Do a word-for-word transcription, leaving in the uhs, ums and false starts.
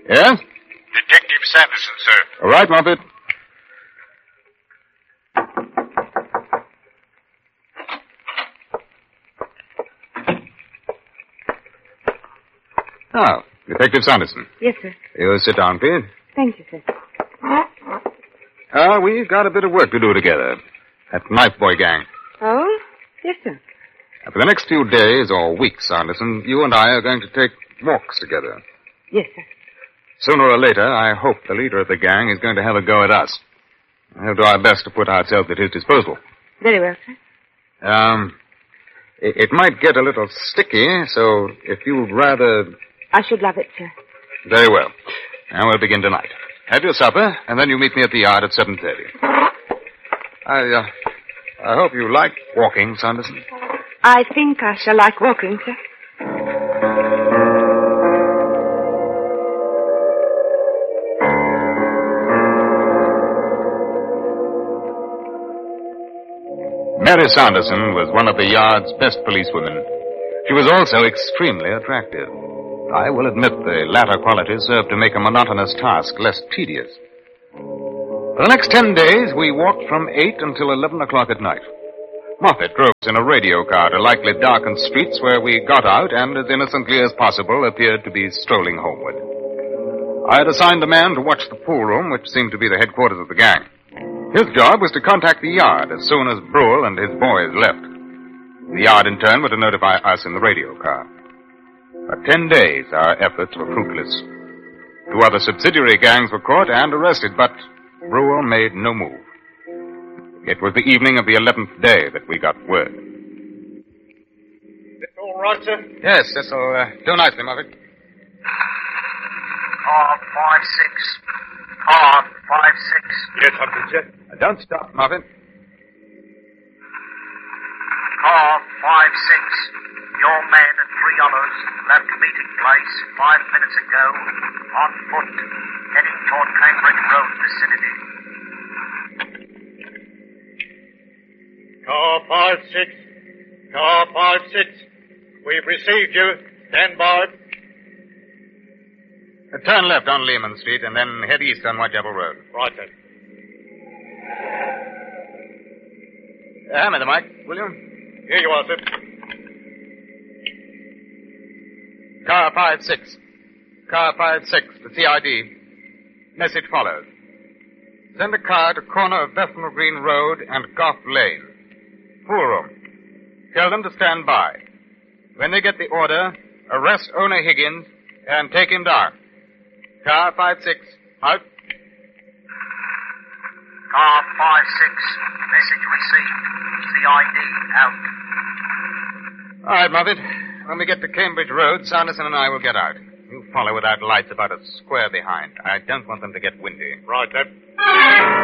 Yes? Detective Sanderson, sir. All right, Moffat. Oh, Detective Sanderson. Yes, sir. You sit down, please. Thank you, sir. Ah, uh, we've got a bit of work to do together. That knife boy gang. Oh? Yes, sir. For the next few days or weeks, Sanderson, you and I are going to take walks together. Yes, sir. Sooner or later, I hope the leader of the gang is going to have a go at us. We'll do our best to put ourselves at his disposal. Very well, sir. Um, it, it might get a little sticky, so if you'd rather... I should love it, sir. Very well. Now we'll begin tonight. Have your supper, and then you meet me at the yard at seven thirty. I, uh, I hope you like walking, Sanderson. I think I shall like walking, sir. Mary Sanderson was one of the yard's best policewomen. She was also extremely attractive. I will admit the latter qualities served to make a monotonous task less tedious. For the next ten days, we walked from eight until eleven o'clock at night. Moffat drove us in a radio car to likely darkened streets where we got out and, as innocently as possible, appeared to be strolling homeward. I had assigned a man to watch the pool room, which seemed to be the headquarters of the gang. His job was to contact the yard as soon as Brule and his boys left. The yard, in turn, were to notify us in the radio car. For ten days, our efforts were fruitless. Two other subsidiary gangs were caught and arrested, but Brule made no move. It was the evening of the eleventh day that we got word. All right, sir? Yes, this'll uh, do nicely, Moffat. Car five six. Car five six. Yes, Officer. Uh, don't stop, Moffat. Car five six. Your men and three others left meeting place five minutes ago on foot, heading toward Cambridge Road vicinity. Car five six. Car five six. We've received you. Stand by. Uh, turn left on Lehman Street and then head east on Whitechapel Road. Right, then. Uh, hand me the mic, will you? Here you are, sir. Car five six. Car five six to C I D. Message follows. Send a car to corner of Bethnal Green Road and Gough Lane. Pool room. Tell them to stand by. When they get the order, arrest owner Higgins and take him down. Car five six, out. Car five six. Message received. C I D out. All right, Moffat. When we get to Cambridge Road, Sanderson and I will get out. You follow without lights about a square behind. I don't want them to get windy. Right, then.